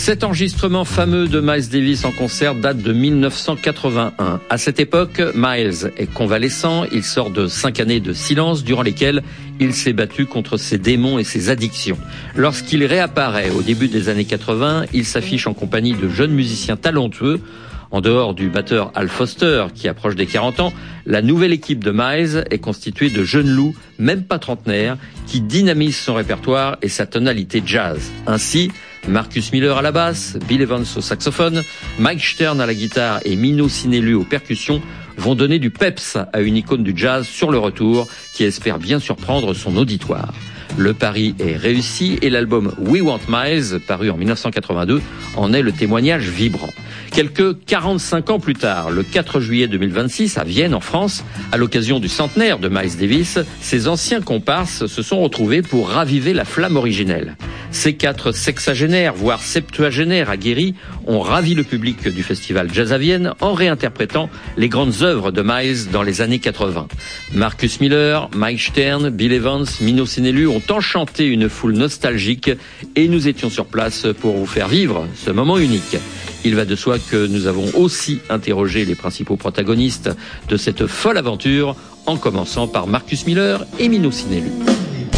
Cet enregistrement fameux de Miles Davis en concert date de 1981. À cette époque, Miles est convalescent, il sort de 5 années de silence durant lesquelles il s'est battu contre ses démons et ses addictions. Lorsqu'il réapparaît au début des années 80, il s'affiche en compagnie de jeunes musiciens talentueux. En dehors du batteur Al Foster, qui approche des 40 ans, la nouvelle équipe de Miles est constituée de jeunes loups, même pas trentenaires, qui dynamisent son répertoire et sa tonalité jazz. Ainsi, Marcus Miller à la basse, Bill Evans au saxophone, Mike Stern à la guitare et Mino Sinelu aux percussions vont donner du peps à une icône du jazz sur le retour qui espère bien surprendre son auditoire. Le pari est réussi et l'album We Want Miles, paru en 1982, en est le témoignage vibrant. Quelques 45 ans plus tard, le 4 juillet 2026, à Vienne, en France, à l'occasion du centenaire de Miles Davis, ses anciens comparses se sont retrouvés pour raviver la flamme originelle. Ces 4 sexagénaires, voire septuagénaires aguerris, ont ravi le public du festival Jazz à Vienne en réinterprétant les grandes œuvres de Miles dans les années 80. Marcus Miller, Mike Stern, Bill Evans, Mino Sinelu ont enchanté une foule nostalgique et nous étions sur place pour vous faire vivre ce moment unique. Il va de soi que nous avons aussi interrogé les principaux protagonistes de cette folle aventure, en commençant par Marcus Miller et Mino Sinelu.